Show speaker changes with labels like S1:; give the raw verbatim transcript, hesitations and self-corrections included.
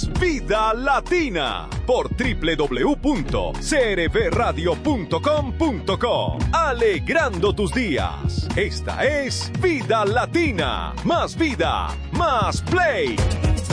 S1: es Vida Latina por doble u doble u doble u punto c r v radio punto com punto co. Alegrando tus días. Esta es Vida Latina. Más vida, más play.